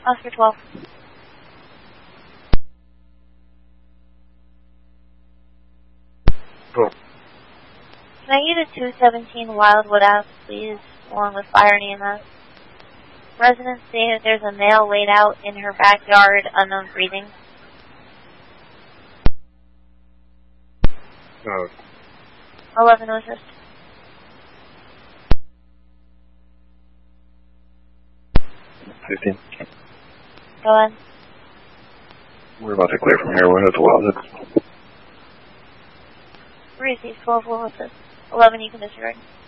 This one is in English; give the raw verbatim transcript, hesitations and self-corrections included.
Oscar twelve. Cool. Can I get a two seventeen Wildwood Ave, please, along with fire and E M S? Residents say that there's a male laid out in her backyard, unknown breathing. Uh, eleven was just. fifteen. Go ahead. We're about to clear from here. We're at the Wildwood. Receive twelve, what was this? eleven, you can disregard.